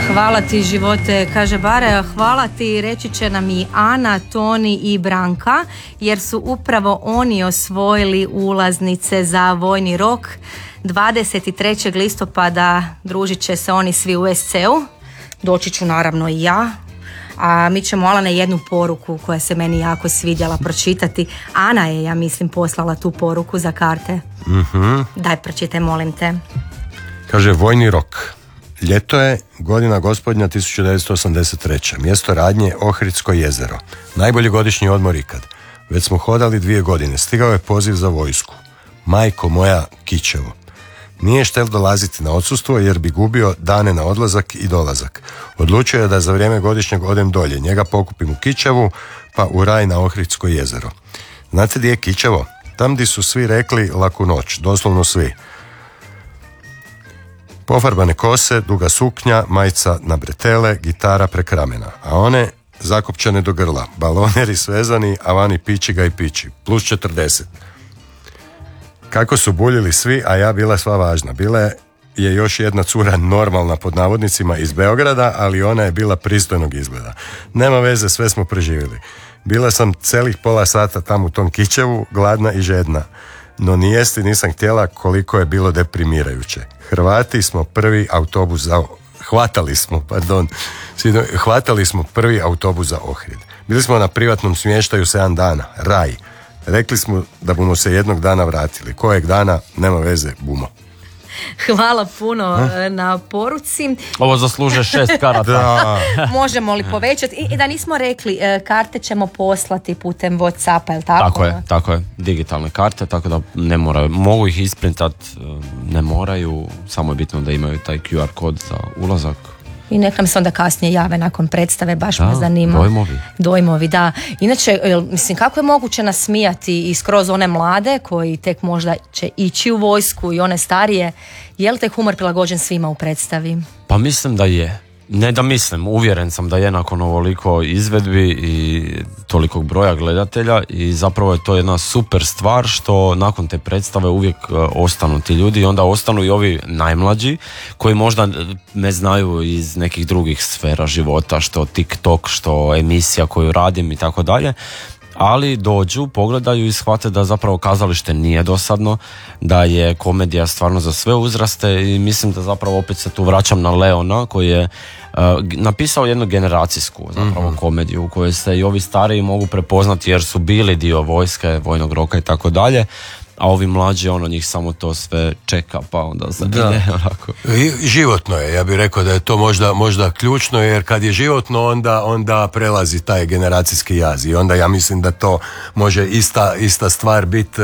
Hvala ti živote, kaže Bare, hvala ti, reći će nam i Ana, Toni i Branka, jer su upravo oni osvojili ulaznice za vojni rok. 23. listopada družit će se oni svi u SC-u, doći ću naravno i ja. A mi ćemo Alane jednu poruku koja se meni jako svidjela pročitati. Ana je, ja mislim, poslala tu poruku za karte. Daj, pročitaj, molim te. Kaže, vojni rok. Ljeto je, godina gospodnja 1983. Mjesto radnje Ohridsko jezero. Najbolji godišnji odmor ikad. Već smo hodali 2 godine. Stigao je poziv za vojsku. Majko moja, Kičevo. Nije štel dolaziti na odsustvo jer bi gubio dane na odlazak i dolazak. Odlučio je da za vrijeme godišnjeg odem dolje. Njega pokupim u Kičevu, pa u raj na Ohridsko jezero. Znate gdje je Kičevo? Tam gdje su svi rekli laku noć. Doslovno svi. Pofarbane kose, duga suknja, majica na bretele, gitara prek ramena. A one zakopčane do grla. Baloneri svezani, a vani pići ga i pići. Plus 40. Kako su buljili svi, a ja bila sva važna. Bila je još jedna cura normalna pod navodnicima iz Beograda, ali ona je bila pristojnog izgleda. Nema veze, sve smo preživjeli. Bila sam celih pola sata tamo u tom Kičevu, gladna i žedna. No ni jesti nisam htjela koliko je bilo deprimirajuće. Hvatali smo prvi autobus za Ohrid. Bili smo na privatnom smještaju 7 dana, raj. Rekli smo da bumo se jednog dana vratili. Kojeg dana, nema veze, bumo. Hvala puno na poruci. Ovo zasluže 6 karata. Da. Možemo li povećati? I da nismo rekli, karte ćemo poslati putem WhatsAppa, je li tako? Tako je. Digitalne karte, tako da ne moraju. Mogu ih isprintat, ne moraju. Samo je bitno da imaju taj QR kod za ulazak. I nek nam se onda kasnije jave nakon predstave, baš me zanima. Dojmovi, da. Inače, mislim, kako je moguće nasmijati i skroz one mlade koji tek možda će ići u vojsku i one starije? Je li taj humor prilagođen svima u predstavi? Pa mislim da je. Ne da mislim, uvjeren sam da je nakon ovoliko izvedbi i tolikog broja gledatelja i zapravo je to jedna super stvar što nakon te predstave uvijek ostanu ti ljudi i onda ostanu i ovi najmlađi koji možda me znaju iz nekih drugih sfera života, što TikTok, što emisija koju radim i tako dalje. Ali dođu, pogledaju i shvate da zapravo kazalište nije dosadno, da je komedija stvarno za sve uzraste i mislim da zapravo opet se tu vraćam na Leona koji je napisao jednu generacijsku zapravo komediju u kojoj se i ovi stariji mogu prepoznati jer su bili dio vojske, vojnog roka i tako dalje. A ovi mlađi, njih samo to sve čeka, pa onda se ide onako. Životno je, ja bih rekao da je to možda ključno, jer kad je životno onda prelazi taj generacijski jaz i onda ja mislim da to može ista stvar biti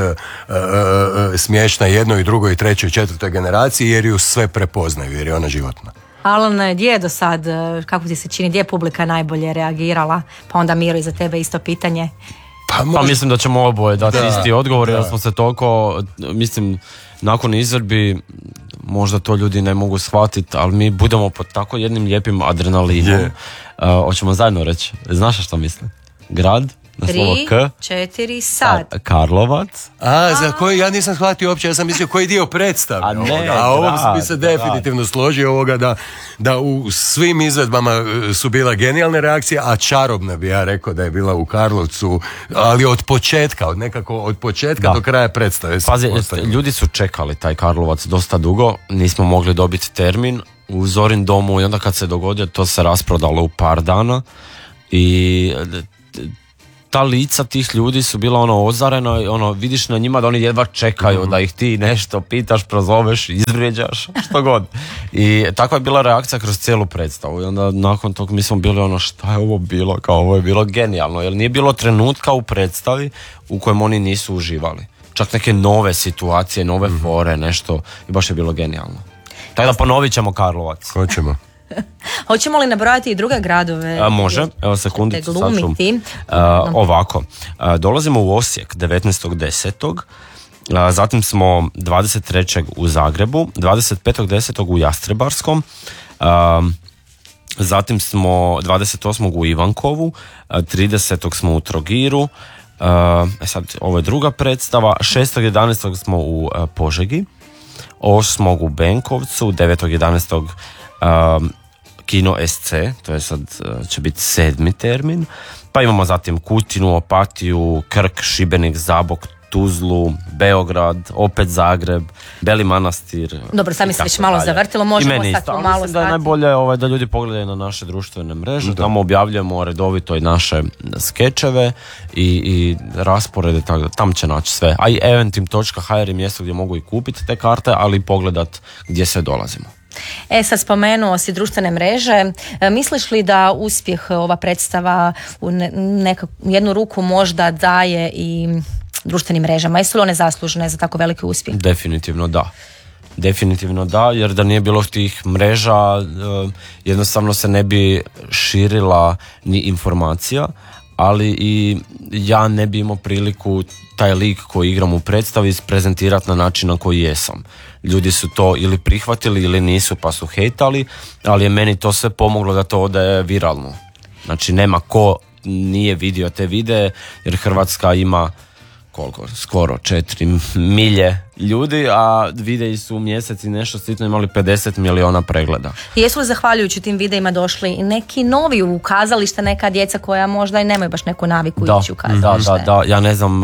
smiješna jednoj, drugoj, i trećoj, četvrtoj generaciji jer ju sve prepoznaju, jer je ona životna. Alana, gdje je do sad, kako ti se čini, gdje je publika najbolje reagirala? Pa onda Miro, i za tebe isto pitanje. Pa mislim da ćemo oboje dati isti odgovor jer smo se toliko, mislim, nakon izvedbi možda to ljudi ne mogu shvatiti, ali mi budemo pod tako jednim lijepim adrenalinom. Hoćemo zajedno reći, znaš što mislim? Grad na slovo K. 3, 4, sad. Karlovac. Za koji ja nisam shvatio uopće, ja sam mislio koji dio predstave. A ovo bi se definitivno složio ovoga da u svim izvedbama su bila genijalne reakcije, a čarobna bi ja rekao da je bila u Karlovcu, ali od početka do kraja predstave. Pazi, ljudi su čekali taj Karlovac dosta dugo, nismo mogli dobiti termin u Zorin domu i onda kad se dogodio to se rasprodalo u par dana i ta lica tih ljudi su bila ozarena i vidiš na njima da oni jedva čekaju da ih ti nešto pitaš, prozoveš, izvrijeđaš, što god. I takva je bila reakcija kroz cijelu predstavu i onda nakon tog mi smo bili šta je ovo bilo, kao ovo je bilo genijalno, jer nije bilo trenutka u predstavi u kojem oni nisu uživali. Čak neke nove situacije, nove fore, nešto i baš je bilo genijalno. Tako da ponovit ćemo Karlovac. Hoćemo. Hoćemo li nabrojati i druge gradove? Može, evo sekundicu sad ću. Ovako, dolazimo u Osijek 19.10. Zatim smo 23. u Zagrebu, 25.10. u Jastrebarskom, zatim smo 28. u Ivankovu, 30. smo u Trogiru, sad ovo je druga predstava, 6.11. smo u Požegi, 8. u Benkovcu, 9.11. Kino SC, to je sad, će biti 7. termin, pa imamo zatim Kutinu, Opatiju, Krk, Šibenik, Zabok, Tuzlu, Beograd, opet Zagreb, Beli Manastir. Dobro, sami se već malo zavrtilo, možemo sad to malo mislim da je najbolje da ljudi pogledaju na naše društvene mreže, tamo objavljujemo redovito i naše skečeve i rasporede, tako da tam će naći sve. A i eventim.hr je mjesto gdje mogu i kupiti te karte, ali i pogledat gdje sve dolazimo. Sad spomenuo si društvene mreže, misliš li da uspjeh ova predstava u jednu ruku možda daje i društvenim mrežama? Jesu li one zaslužne za tako veliki uspjeh? Definitivno da, jer da nije bilo tih mreža jednostavno se ne bi širila ni informacija, ali i ja ne bi imao priliku taj lik koji igram u predstavi isprezentirati na način na koji jesam. Ljudi su to ili prihvatili ili nisu pa su hejtali, ali je meni to sve pomoglo da to ode viralno. Znači nema ko nije vidio te videe, jer Hrvatska ima skoro 4 milje ljudi, a videi su u mjesec i nešto sitno imali 50 miliona pregleda. Jesu li zahvaljujući tim videima došli i neki novi u kazalište, neka djeca koja možda i nemaju baš neku naviku ići u kazalište? Da, ja ne znam,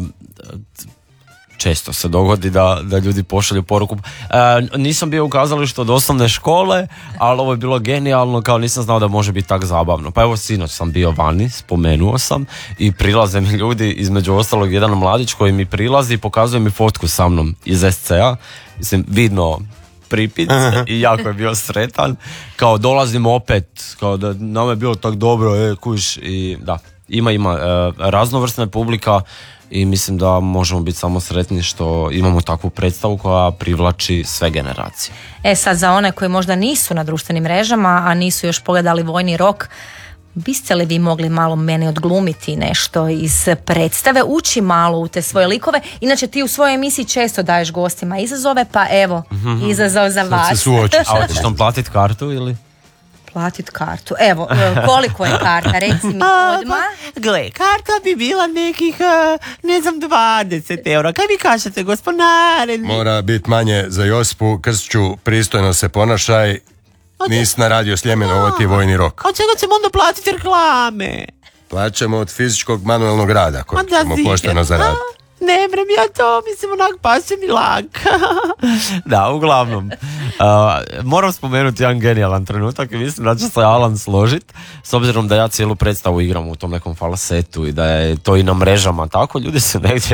često se dogodi da ljudi pošalju poruku. Nisam bio u kazalištu od osnovne škole, ali ovo je bilo genijalno, kao nisam znao da može biti tak zabavno. Pa evo, sinoć sam bio vani, spomenuo sam, i prilaze mi ljudi, između ostalog jedan mladić koji mi prilazi i pokazuje mi fotku sa mnom iz SC-a. Mislim, vidno pripit i jako je bio sretan. Kao dolazim opet, kao da nam je bilo tak dobro, kuš, i da, ima raznovrsna publika. I mislim da možemo biti samo sretni što imamo takvu predstavu koja privlači sve generacije. Sad za one koji možda nisu na društvenim mrežama, a nisu još pogledali Vojni rok, biste li vi mogli malo meni odglumiti nešto iz predstave, ući malo u te svoje likove? Inače ti u svojoj emisiji često daješ gostima izazove, pa evo, izazov za vas. A hoćeš nam platiti kartu ili? Platit kartu. Evo, koliko je karta? Reci mi odmah. Gle, karta bi bila nekih, 20 eura. Kaj vi kažete, gospodare? Mora biti manje za Josipu Krstiću, pristojno se ponašaj. Nis na radio Sljemeno, ovo ti je Vojni rok. A od čega ćemo onda platiti reklame? Plaćamo od fizičkog manualnog rada koji ćemo pošteno zaraditi. Ne mrem ja to, mislim onak paše mi lak. Da, uglavnom. Moram spomenuti jedan genijalan trenutak i mislim da će se Alan složit, s obzirom da ja cijelu predstavu igram u tom nekom falsetu i da je to i na mrežama tako, ljudi su negdje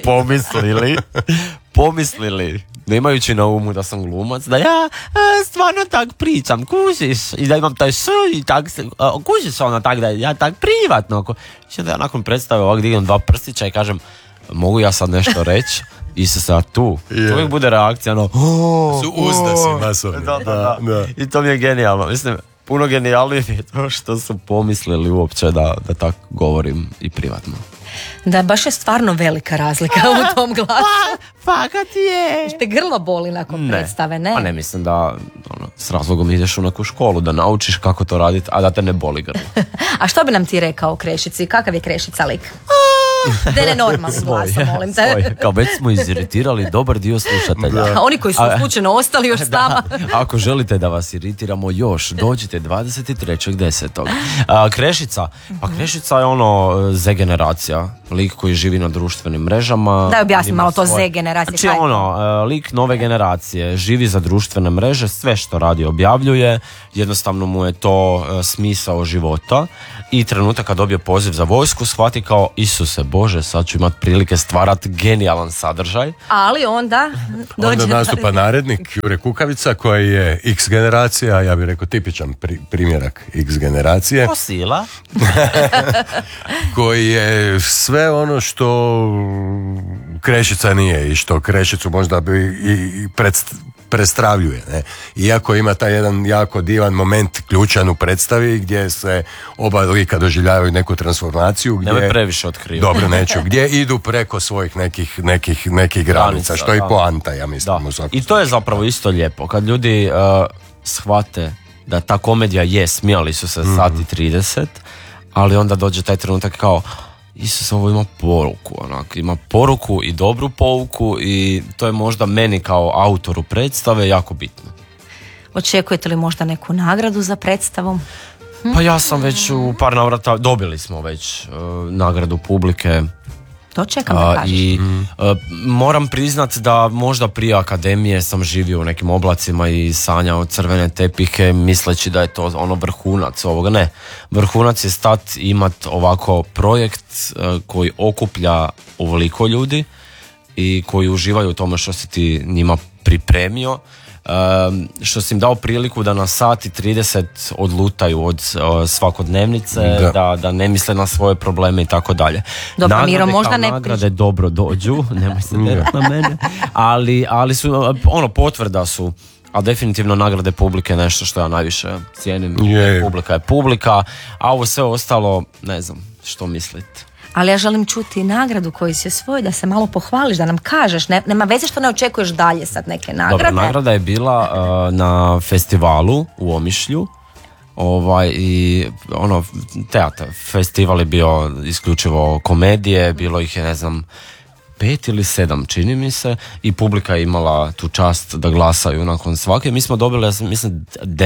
pomislili, nemajući na umu da sam glumac, da ja stvarno tak pričam, kužiš, i da imam taj i tak se, kužiš ono tak da ja tak privatno. I da ja nakon predstave ovak digam 2 prstića i kažem, mogu ja sad nešto reći? I se sad tu. Uvijek bude reakcija, su uzdasi masovni. Da. I to mi je genijalno. Mislim, puno genijalnije je to što su pomislili uopće da tako govorim i privatno. Da, baš je stvarno velika razlika u tom glasu. Fakat je. Te grlo boli nakon predstave, ne? Pa ne, mislim da s razlogom ideš u neku školu, da naučiš kako to raditi, a da te ne boli grlo. A što bi nam ti rekao o Krešici? Kakav je Krešica lik? Da ne normalnim glasom, molim te. Kao već smo iziritirali dobar dio slušatelja. Oni koji su slučajno ostali još s nama. Ako želite da vas iritiramo još, dođite 23.10. Krešica. Pa Krešica je Z generacija. Lik koji živi na društvenim mrežama. Da, objasni malo to Z generacija. Znači lik nove generacije. Živi za društvene mreže, sve što radi objavljuje. Jednostavno mu je to smisao života. I trenutak kad dobije poziv za vojsku, shvati kao, Isuse Bože, sad ću imat prilike stvarati genijalan sadržaj. Ali onda nastupa narednik Jure Kukavica koji je X generacija, ja bih rekao tipičan primjerak X generacije. Posila. Koji je sve ono što Krešica nije i što Krešicu možda bi i prestravljuje, ne? Iako ima taj jedan jako divan moment ključan u predstavi gdje se oba lika doživljavaju neku transformaciju gdje, nemoj previše otkrivati. Dobro, neću, gdje idu preko svojih nekih granica, što je i poanta, ja mislim. I to je zapravo isto lijepo kad ljudi shvate da ta komedija je, smijali su se sati 30, ali onda dođe taj trenutak kao, Isus, ovo ima poruku, ima poruku i dobru pouku i to je možda meni kao autoru predstave jako bitno. Očekujete li možda neku nagradu za predstavom? Pa ja sam već u par navrata, dobili smo već nagradu publike. To čekam da kažeš. I moram priznat da možda prije akademije sam živio u nekim oblacima i sanjao crvene tepihe misleći da je to ono vrhunac ovoga. Ne, vrhunac je stat imat ovako projekt koji okuplja ovoliko ljudi i koji uživaju u tome što si ti njima pripremio. Što si im dao priliku da na sat i 30 odlutaju od svakodnevnice, da ne misle na svoje probleme i tako dalje. Dobro, Miro, možda ne nagrade dobro dođu, nemoj se derati na mene, ali su, potvrda su, a definitivno nagrade publike je nešto što ja najviše cijenim. Publika je publika, a ovo sve ostalo, ne znam, što mislite? Ali ja želim čuti nagradu koju si osvojio, da se malo pohvališ, da nam kažeš. Nema veze što ne očekuješ dalje sad neke nagrade. Dobro, nagrada je bila na festivalu u Omišlju. I teatar. Festival je bio isključivo komedije, bilo ih je 5 ili 7 čini mi se, i publika je imala tu čast da glasaju nakon svake. Mi smo dobili, ja mislim,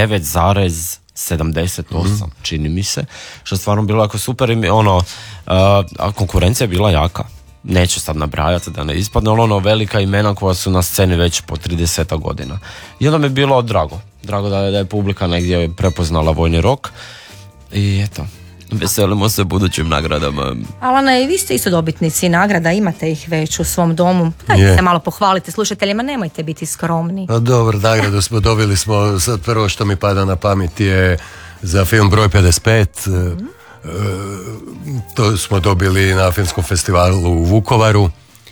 9,78 čini mi se, što je stvarno bilo jako super i a konkurencija je bila jaka. Neću sad nabrajati da ne ispadne, ali velika imena koja su na sceni već po 30 godina. I onda mi je bilo drago da je publika negdje prepoznala vojni rok i eto, veselimo se budućim nagradama. Alana, i vi ste isto dobitnici nagrada, imate ih već u svom domu. Dajte se malo pohvalite slušateljima, nemojte biti skromni. Dobro, nagradu dobili smo, sad prvo što mi pada na pamet je za film Broj 55. To smo dobili na filmskom festivalu u Vukovaru.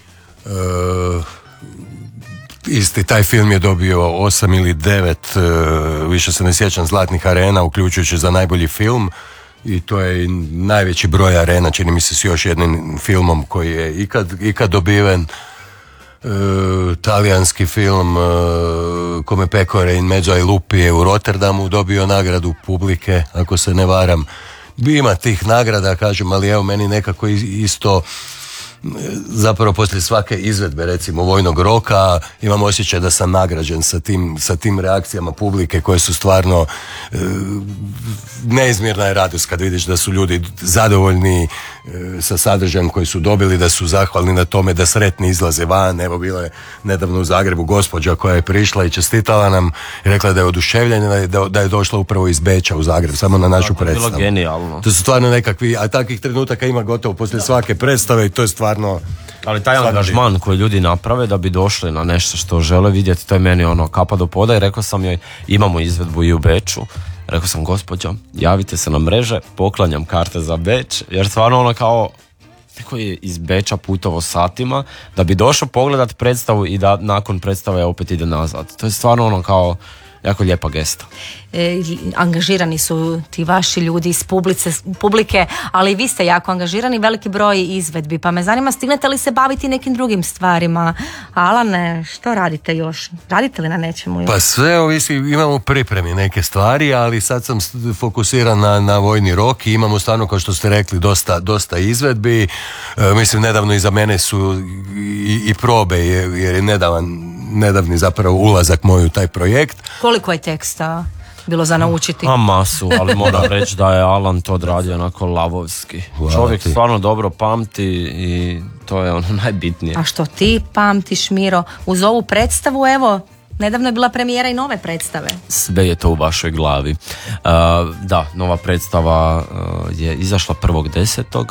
Isti taj film je dobio 8 ili 9, više se ne sjećam, zlatnih arena, uključujući za najbolji film. I to je najveći broj arena, čini mi se, s još jednim filmom koji je ikad dobiven. Talijanski film Come pecore in mezzo ai lupi je u Rotterdamu dobio nagradu publike, ako se ne varam. Ima tih nagrada, kažem, ali evo meni nekako isto, zapravo poslije svake izvedbe, recimo vojnog roka, imam osjećaj da sam nagrađen sa tim reakcijama publike koje su stvarno neizmjerna je radost kad vidiš da su ljudi zadovoljni sa sadržajem koji su dobili, da su zahvalni na tome, da sretni izlaze van. Evo, bilo je nedavno u Zagrebu gospođa koja je prišla i čestitala nam i rekla da je oduševljena, da je došla upravo iz Beča u Zagreb samo na našu predstavu. To je bilo genijalno. To su stvarno nekakvi, a takvih trenutaka ima gotovo poslije svake predstave i to je stvarno. Ali taj angažman koji ljudi naprave da bi došli na nešto što žele vidjeti, to je meni kapa do poda, i rekao sam joj, imamo izvedbu i u Beču. Rekao sam, gospođo, javite se na mreže, poklanjam karte za Beč, jer stvarno kao neko je iz Beča putovao satima da bi došao pogledat predstavu i da nakon predstave opet ide nazad. To je stvarno kao jako lijepa gesta. Angažirani su ti vaši ljudi iz publike, ali vi ste jako angažirani, veliki broj izvedbi, pa me zanima, stignete li se baviti nekim drugim stvarima? Alane, što radite još? Radite li na nečemu još? Pa sve ovisi, imamo u pripremi neke stvari, ali sad sam fokusiran na vojni rok i imamo stvarno, kao što ste rekli, dosta izvedbi. Mislim, nedavno iza mene su i probe, jer je nedavni zapravo ulazak moj u taj projekt. Koliko je teksta bilo za naučiti? Masu, ali moram reći da je Alan to odradio onako lavovski. Čovjek stvarno dobro pamti i to je najbitnije. A što ti pamtiš, Miro? Uz ovu predstavu, evo, nedavno je bila premijera i nove predstave. Sve je to u vašoj glavi. Da, nova predstava je izašla 1.10.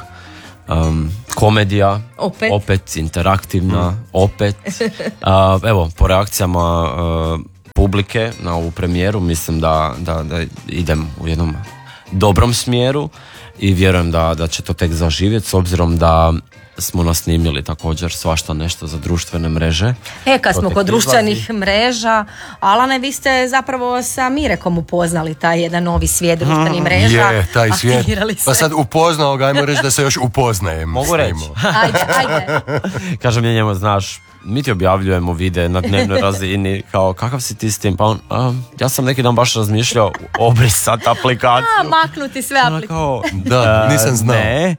Komedija, opet interaktivna, opet. Evo, po reakcijama publike na ovu premijeru mislim da idem u jednom dobrom smjeru i vjerujem da će to tek zaživjeti, s obzirom da smo nasnimili također svašta nešto za društvene mreže. Kad smo kod društvenih mreža, Alane, vi ste zapravo sa Mirekom upoznali taj jedan novi svijet društvenih mreža. Je, taj svijet. Pa sad upoznao ga, ajmo reći da se još upoznajem. Mogu reći. Ajde. Kažem je njemu, znaš, mi ti objavljujemo videe na dnevnoj razini, kao kakav si ti s tim, pa ja sam neki dan baš razmišljao obrisati aplikaciju. Maknuti sve aplikacije. Da, nisam znao. Ne.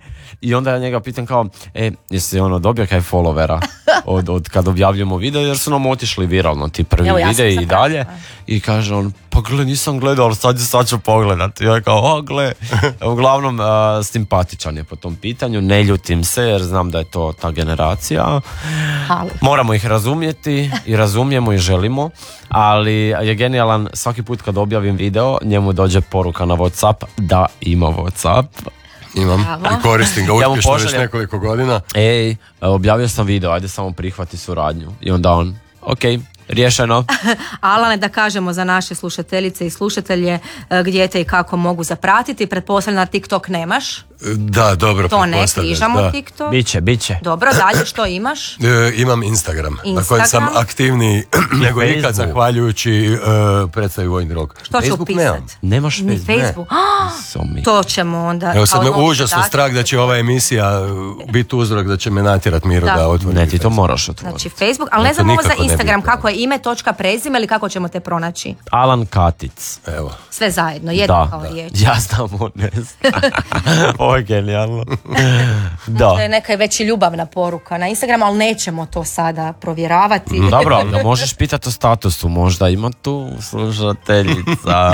I onda ja njega pitam kao, jesi dobio kaj followera od kad objavljujemo video, jer su nam otišli viralno ti prvi videi i dalje. I kaže on, pa gle, nisam gledao, ali sad ću pogledat. I ja kao, gle. Uglavnom, simpatičan je po tom pitanju, ne ljutim se jer znam da je to ta generacija. Moramo ih razumjeti i razumijemo i želimo, ali je genijalan, svaki put kad objavim video, njemu dođe poruka na WhatsApp da ima WhatsApp. Imam i koristim ga uspješno već nekoliko godina. Objavio sam video, ajde samo prihvati suradnju. I onda on, ok, riješeno. Alane, da kažemo za naše slušateljice i slušatelje gdje te i kako mogu zapratiti. Pretpostavljam na TikTok nemaš? Da, dobro. To ne križamo TikTok. Biće. Dobro, dalje što imaš? Imam Instagram, na kojem sam aktivniji nego ikad zahvaljujući predstavi Vojni rok. Što ću upisat? Nemaš Facebook? To ćemo onda. Evo sad me užasno strah da će ova emisija biti uzrok da će me natjerat Miro da otvorim. Ne, ti to moraš otvoriti. Znači Facebook, ali ne znam ovo za Instagram, kako je ime, točka, prezime ili kako ćemo te pronaći? Alan Katic. Evo. Sve zajedno, jedno kao riječ. Ja znam, on ne znam. Ovo je genijalno. To je neka već i ljubavna poruka na Instagramu, ali nećemo to sada provjeravati. Dobro, ali da možeš pitati o statusu, možda ima tu slušateljica.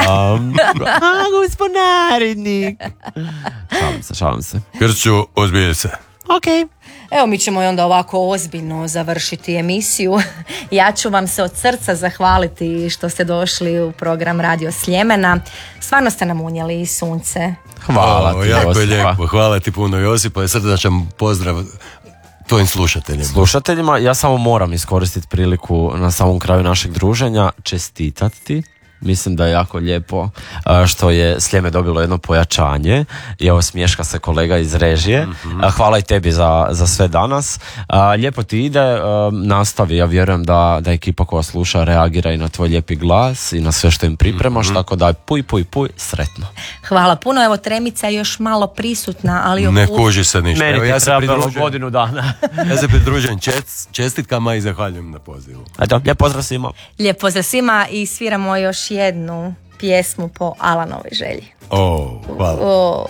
Gospodarenik. Šalim se. Grču, ozbilji se. Ok. Evo, mi ćemo i onda ovako ozbiljno završiti emisiju. Ja ću vam se od srca zahvaliti što ste došli u program Radio Sljemena. Stvarno ste nam unijeli sunce. Hvala ti, jako Josipa. lijepo. Hvala ti puno, Josipa, i srdačan pozdrav tvojim slušateljima. Ja samo moram iskoristiti priliku na samom kraju našeg druženja čestitati ti. Mislim da je jako lijepo što je Sljeme dobilo jedno pojačanje i evo smješka se kolega iz režije. Hvala i tebi za sve danas. Lijepo ti ide, nastavi, ja vjerujem da ekipa koja sluša reagira i na tvoj lijepi glas i na sve što im pripremaš, tako da puj, sretno. Hvala puno, evo tremica je još malo prisutna, ali ne kuži se ništa. Meni ti trebalo godinu dana. Ja se pridružujem čestitkama i zahvaljujem na pozivu. Eto, lijep pozdrav svima. Lijep pozdrav svima i sviramo još jednu pjesmu po Alanovoj želji. Hvala.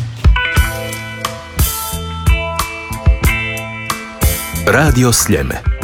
Radio Sljeme.